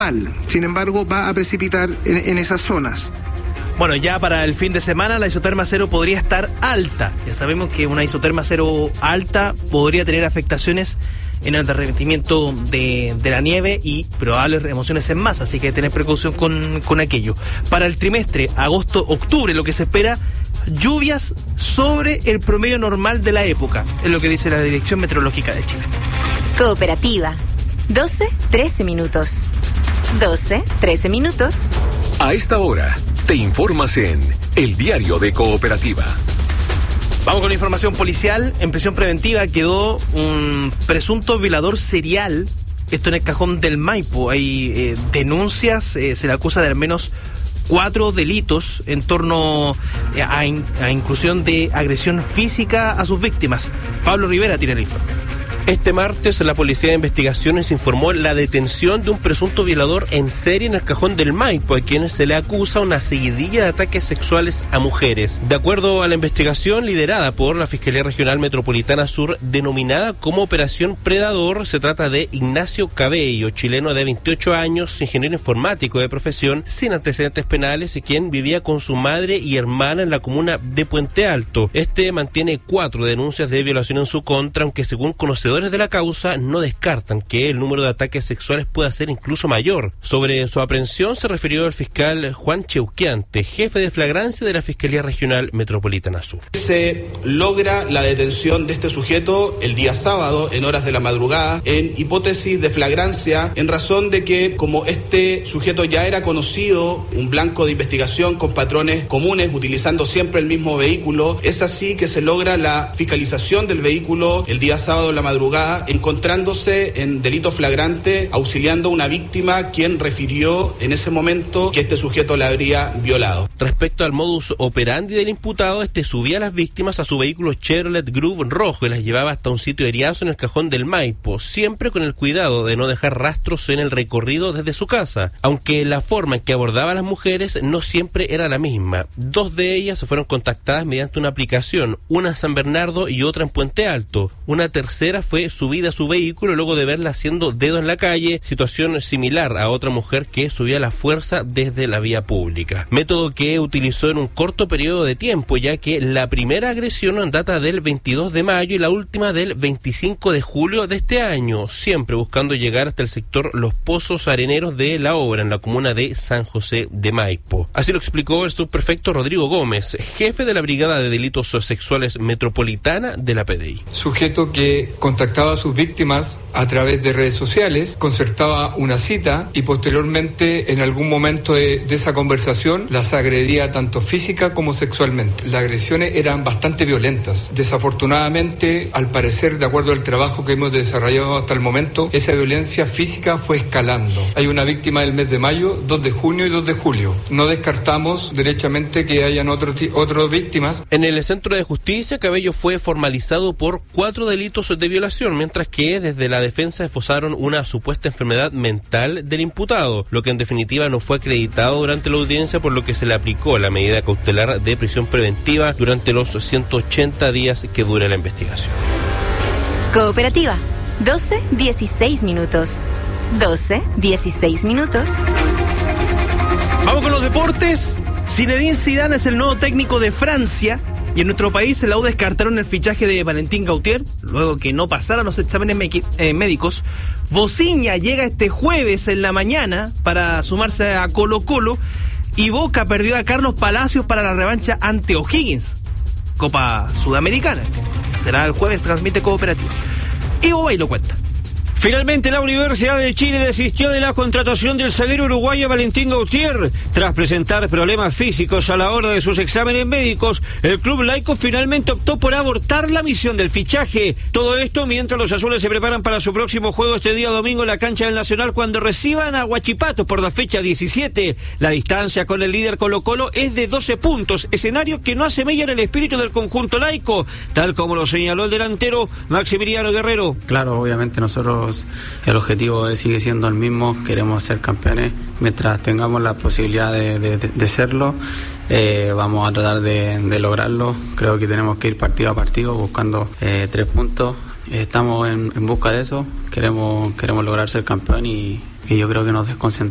Sin embargo, va a precipitar en esas zonas. Bueno, ya para el fin de semana la isoterma cero podría estar alta. Ya sabemos que una isoterma cero alta podría tener afectaciones en el derretimiento de la nieve y probables remociones en masa, así que tener precaución con aquello. Para el trimestre agosto-octubre lo que se espera, lluvias sobre el promedio normal de la época, es lo que dice la Dirección Meteorológica de Chile. Cooperativa, 12-13 minutos. 12-13 minutos. A esta hora te informas en El Diario de Cooperativa. Vamos con la información policial. En prisión preventiva quedó un presunto violador serial. Esto en el Cajón del Maipo. Hay denuncias, se le acusa de al menos 4 delitos en torno a inclusión de agresión física a sus víctimas. Pablo Rivera tiene el informe. Este martes la Policía de Investigaciones informó la detención de un presunto violador en serie en el Cajón del Maipo, a quien se le acusa una seguidilla de ataques sexuales a mujeres. De acuerdo a la investigación liderada por la Fiscalía Regional Metropolitana Sur, denominada como Operación Predador, se trata de Ignacio Cabello, chileno de 28 años, ingeniero informático de profesión, sin antecedentes penales y quien vivía con su madre y hermana en la comuna de Puente Alto. Este mantiene 4 denuncias de violación en su contra, aunque según conocedores de la causa no descartan que el número de ataques sexuales pueda ser incluso mayor. Sobre su aprehensión se refirió el fiscal Juan Cheuquiante, jefe de flagrancia de la Fiscalía Regional Metropolitana Sur. Se logra la detención de este sujeto el día sábado en horas de la madrugada en hipótesis de flagrancia, en razón de que como este sujeto ya era conocido, un blanco de investigación con patrones comunes, utilizando siempre el mismo vehículo, es así que se logra la fiscalización del vehículo el día sábado en la madrugada, encontrándose en delito flagrante, auxiliando a una víctima quien refirió en ese momento que este sujeto la habría violado. Respecto al modus operandi del imputado, este subía a las víctimas a su vehículo Chevrolet Groove rojo y las llevaba hasta un sitio eriazo en el Cajón del Maipo, siempre con el cuidado de no dejar rastros en el recorrido desde su casa, aunque la forma en que abordaba a las mujeres no siempre era la misma. 2 de ellas fueron contactadas mediante una aplicación, una en San Bernardo y otra en Puente Alto. Una tercera fue subida a su vehículo luego de verla haciendo dedo en la calle, situación similar a otra mujer que subía a la fuerza desde la vía pública. Método que utilizó en un corto periodo de tiempo, ya que la primera agresión data del 22 de mayo y la última del 25 de julio de este año, siempre buscando llegar hasta el sector Los Pozos Areneros de La Obra, en la comuna de San José de Maipo. Así lo explicó el subprefecto Rodrigo Gómez, jefe de la Brigada de Delitos Sexuales Metropolitana de la PDI. Sujeto que contactaba a sus víctimas a través de redes sociales, concertaba una cita y posteriormente en algún momento de esa conversación las agredía tanto física como sexualmente. Las agresiones eran bastante violentas. Desafortunadamente, al parecer, de acuerdo al trabajo que hemos desarrollado hasta el momento, esa violencia física fue escalando. Hay una víctima del mes de mayo, 2 de junio y 2 de julio. No descartamos derechamente que hayan otras víctimas. En el Centro de Justicia, Cabello fue formalizado por 4 delitos de violación, mientras que desde la defensa esbozaron una supuesta enfermedad mental del imputado, lo que en definitiva no fue acreditado durante la audiencia, por lo que se le aplicó la medida cautelar de prisión preventiva durante los 180 días que dura la investigación. Cooperativa, 12-16 minutos. 12-16 minutos. Vamos con los deportes. Zinedine Zidane es el nuevo técnico de Francia. Y en nuestro país, en la U descartaron el fichaje de Valentín Gautier, luego que no pasaran los exámenes médicos. Vociña llega este jueves en la mañana para sumarse a Colo-Colo. Y Boca perdió a Carlos Palacios para la revancha ante O'Higgins, Copa Sudamericana. Será el jueves, transmite Cooperativa. Y Bobay lo cuenta. Finalmente, la Universidad de Chile desistió de la contratación del zaguero uruguayo Valentín Gautier. Tras presentar problemas físicos a la hora de sus exámenes médicos, el club laico finalmente optó por abortar la misión del fichaje. Todo esto mientras los azules se preparan para su próximo juego este día domingo en la cancha del Nacional, cuando reciban a Huachipato por la fecha 17. La distancia con el líder Colo-Colo es de 12 puntos, escenario que no asemella en el espíritu del conjunto laico, tal como lo señaló el delantero Maximiliano Guerrero. Claro, obviamente nosotros el objetivo sigue siendo el mismo, queremos ser campeones. Mientras tengamos la posibilidad de serlo, vamos a tratar de lograrlo. Creo que tenemos que ir partido a partido buscando 3 puntos. Estamos en busca de eso, queremos lograr ser campeón y yo creo que nos desconcentramos.